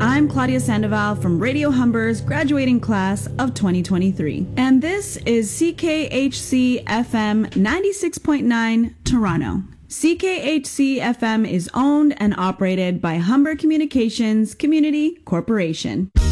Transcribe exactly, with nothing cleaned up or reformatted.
I'm Claudia Sandoval from Radio Humber's graduating class of twenty twenty-three. And this is C K H C F M ninety-six point nine Toronto. C K H C F M is owned and operated by Humber Communications Community Corporation.